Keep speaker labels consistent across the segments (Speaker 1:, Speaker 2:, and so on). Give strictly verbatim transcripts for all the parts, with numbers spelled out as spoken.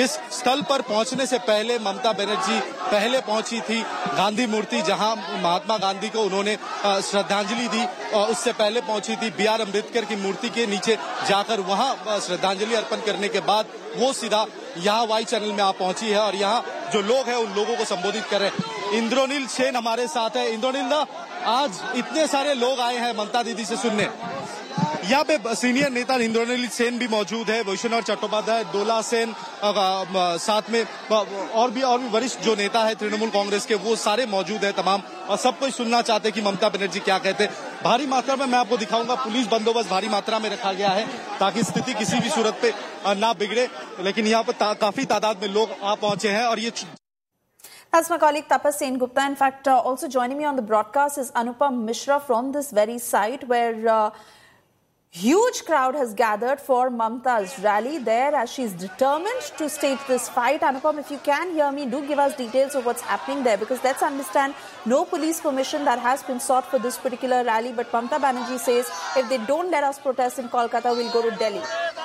Speaker 1: इस स्थल पर पहुंचने से पहले ममता बनर्जी पहले पहुंची थी गांधी मूर्ति, जहां महात्मा गांधी को उन्होंने श्रद्धांजलि दी। उससे पहले पहुंची थी बी आर अम्बेडकर की मूर्ति के नीचे जाकर वहां श्रद्धांजलि अर्पण करने के बाद वो सीधा यहाँ वाई चैनल में आ पहुंची है और यहाँ जो लोग हैं उन लोगों को संबोधित कर रहे हैं। इंद्रोनील सेन हमारे साथ है। इंद्रोनील, आज इतने सारे लोग आए हैं ममता दीदी से सुनने, यहाँ पे सीनियर नेता इंद्रोनील सेन भी मौजूद है, वैष्णव चट्टोपाध्याय, डोला सेन, साथ में और भी और भी वरिष्ठ जो नेता है तृणमूल कांग्रेस के, वो सारे मौजूद है तमाम, और सब कोई सुनना चाहते हैं कि ममता बनर्जी क्या कहते हैं। भारी मात्रा में मैं आपको दिखाऊंगा, पुलिस बंदोबस्त भारी मात्रा में रखा गया है ताकि स्थिति किसी भी सूरत पे ना बिगड़े, लेकिन यहाँ पर ता, काफी तादाद में लोग आ पहुंचे हैं। और ये
Speaker 2: That's my colleague Tapas Sen Gupta. In fact, uh, also joining me on the broadcast is Anupam Mishra from this very site where uh, huge crowd has gathered for Mamta's rally there as she's determined to stage this fight. Anupam, if you can hear me, do give us details of what's happening there, because let's understand, no police permission that has been sought for this particular rally, but Mamta Banerjee says if they don't let us protest in Kolkata, we'll go to Delhi.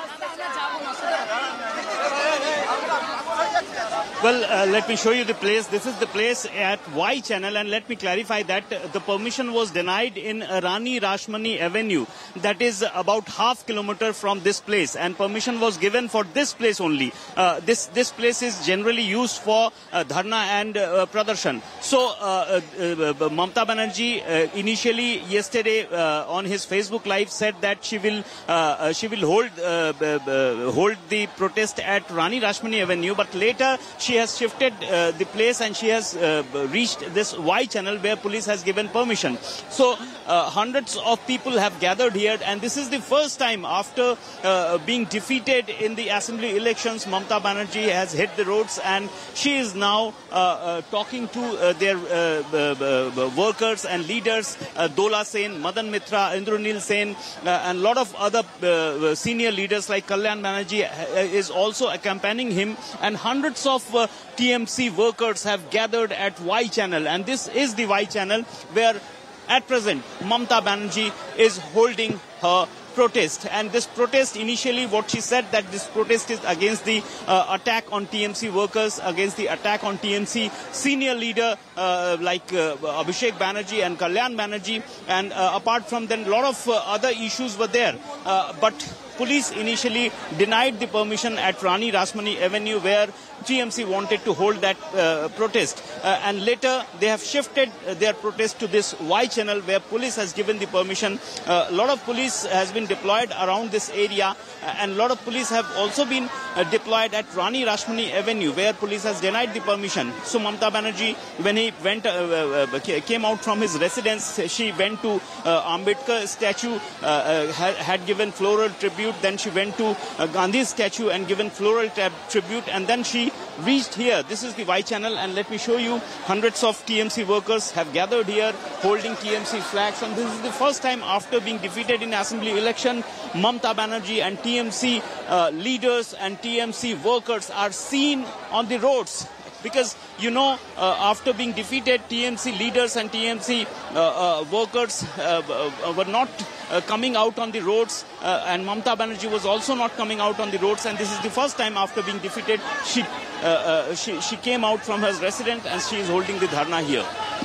Speaker 3: Well, uh, let me show you the place. This is the place at Y Channel, and let me clarify that the permission was denied in Rani Rashmani Avenue. That is about half kilometer from this place, and permission was given for this place only. Uh, this this place is generally used for uh, dharna and uh, pradarshan. So, uh, uh, uh, Mamta Banerjee uh, initially yesterday uh, on his Facebook Live said that she will uh, she will hold uh, uh, hold the protest at Rani Rashmani Avenue, but later she has shifted uh, the place and she has uh, reached this Y channel where police has given permission. So uh, hundreds of people have gathered here, and this is the first time after uh, being defeated in the assembly elections, Mamta Banerjee has hit the roads, and she is now uh, uh, talking to uh, their uh, uh, uh, workers and leaders, uh, Dola Sen, Madan Mitra, Indranil Sen, uh, and a lot of other uh, senior leaders like Kalyan Banerjee is also accompanying him, and hundreds of uh, T M C workers have gathered at Y channel, and this is the Y channel where at present Mamta Banerjee is holding her protest. And this protest, initially what she said, that this protest is against the uh, attack on T M C workers, against the attack on T M C senior leader uh, like uh, Abhishek Banerjee and Kalyan Banerjee, and uh, apart from then a lot of uh, other issues were there, uh, but police initially denied the permission at Rani Rashmani Avenue where T M C wanted to hold that uh, protest, uh, and later they have shifted uh, their protest to this Y channel where police has given the permission. Uh, a lot of police has been deployed around this area, uh, and a lot of police have also been uh, deployed at Rani Rashmani Avenue where police has denied the permission. So Mamta Banerjee, when he went uh, uh, came out from his residence, she went to uh, Ambedkar statue, uh, uh, had, had given floral tribute. Then she went to uh, Gandhi's statue and given floral tribute, and then she reached here. This is the Y channel, and let me show you, hundreds of T M C workers have gathered here holding T M C flags, and this is the first time after being defeated in assembly election, Mamta Banerjee and T M C uh, leaders and T M C workers are seen on the roads. Because, you know, uh, after being defeated, T M C leaders and T M C uh, uh, workers uh, uh, were not uh, coming out on the roads, uh, and Mamta Banerjee was also not coming out on the roads, and this is the first time after being defeated she uh, uh, she, she came out from her residence, and she is holding the dharna here.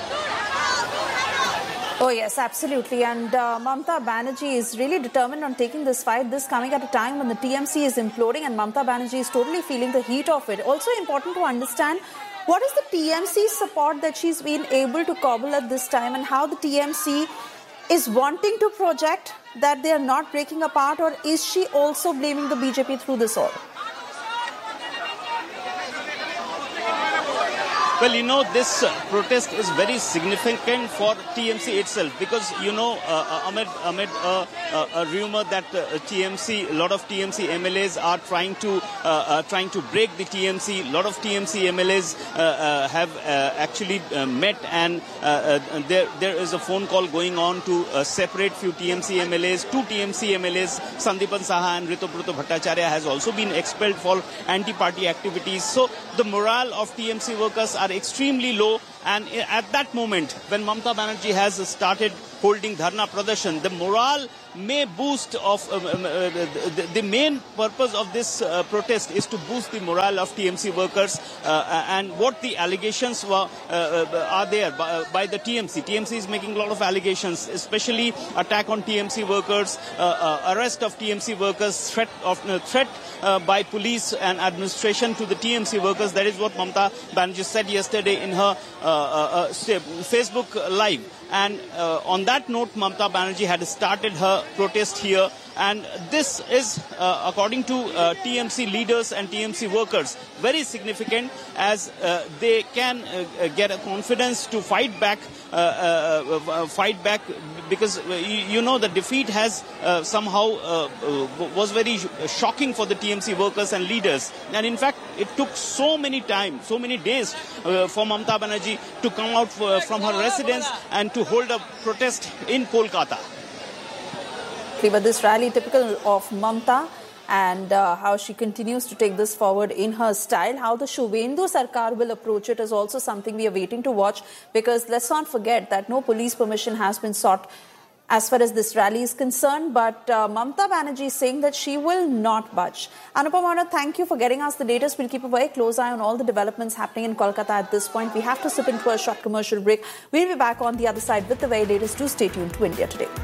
Speaker 2: Oh yes, absolutely. And uh, Mamta Banerjee is really determined on taking this fight, this coming at a time when the T M C is imploding, and Mamta Banerjee is totally feeling the heat of it. Also important to understand, what is the T M C support that she's been able to cobble at this time, and how the T M C is wanting to project that they are not breaking apart, or is she also blaming the B J P through this all?
Speaker 3: Well, you know, this uh, protest is very significant for T M C itself, because, you know, uh, amid, amid uh, uh, a rumor that uh, T M C, a lot of T M C M L As are trying to uh, uh, trying to break the T M C. A lot of T M C M L As uh, uh, have uh, actually uh, met, and uh, uh, there there is a phone call going on to uh, separate few T M C M L As. Two T M C M L As, Sandipan Saha and Ritubruta Bhattacharya, has also been expelled for anti-party activities. So the morale of T M C workers are extremely low, And at that moment, when Mamata Banerjee has started holding dharna pradashan, the morale may boost of uh, uh, the, the main purpose of this uh, protest is to boost the morale of T M C workers, uh, and what the allegations were uh, uh, are there by, uh, by the T M C. T M C is making a lot of allegations, especially attack on T M C workers, uh, uh, arrest of T M C workers, threat of uh, threat uh, by police and administration to the T M C workers. That is what Mamata Banerjee said yesterday in her uh, uh, uh, Facebook Live. And uh, on that note, Mamata Banerjee had started her protest here. And this is, uh, according to uh, T M C leaders and T M C workers, very significant, as uh, they can uh, get a confidence to fight back, uh, uh, uh, fight back, because uh, you, you know the defeat has uh, somehow uh, uh, was very shocking for the T M C workers and leaders. And in fact, it took so many time, so many days uh, for Mamata Banerjee to come out for, from her residence and to hold a protest in Kolkata.
Speaker 2: But this rally, typical of Mamata, and uh, how she continues to take this forward in her style. How the Shubhendu Sarkar will approach it is also something we are waiting to watch, because let's not forget that no police permission has been sought as far as this rally is concerned. But uh, Mamata Banerjee is saying that she will not budge. Anupam, thank you for getting us the latest. We'll keep a very close eye on all the developments happening in Kolkata at this point. We have to slip into a short commercial break. We'll be back on the other side with the very latest. Do stay tuned to India Today.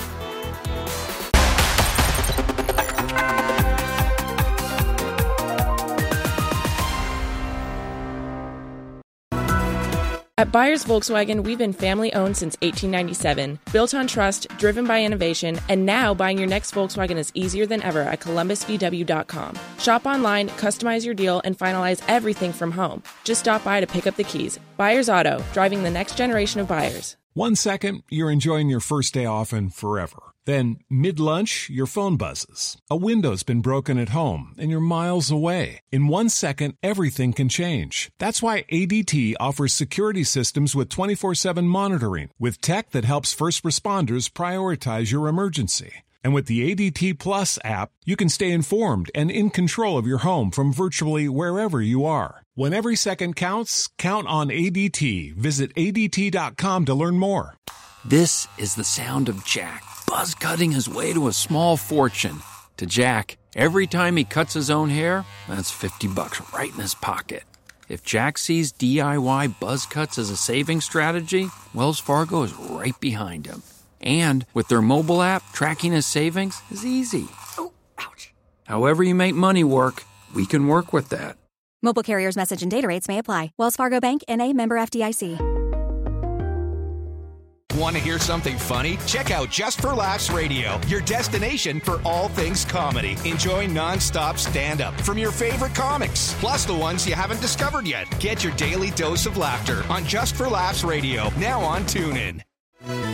Speaker 4: At Buyers Volkswagen, we've been family-owned since eighteen ninety-seven, built on trust, driven by innovation, and now buying your next Volkswagen is easier than ever at Columbus V W dot com. Shop online, customize your deal, and finalize everything from home. Just stop by to pick up the keys. Buyers Auto, driving the next generation of buyers.
Speaker 5: One second, you're enjoying your first day off and forever. Then, mid-lunch, your phone buzzes. A window's been broken at home, and you're miles away. In one second, everything can change. That's why A D T offers security systems with twenty-four seven monitoring, with tech that helps first responders prioritize your emergency. And with the A D T Plus app, you can stay informed and in control of your home from virtually wherever you are. When every second counts, count on A D T. Visit A D T dot com to learn more.
Speaker 6: This is the sound of Jack, buzz cutting his way to a small fortune. To Jack, every time he cuts his own hair, that's fifty bucks right in his pocket. If Jack sees D I Y buzz cuts as a saving strategy, Wells Fargo is right behind him. And with their mobile app, tracking his savings is easy. Oh, ouch. However you make money work, we can work with that.
Speaker 7: Mobile carriers' message and data rates may apply. Wells Fargo Bank, N A, member F D I C.
Speaker 8: Want to hear something funny? Check out Just for Laughs Radio, your destination for all things comedy. Enjoy non-stop stand-up from your favorite comics, plus the ones you haven't discovered yet. Get your daily dose of laughter on Just for Laughs Radio, now on TuneIn.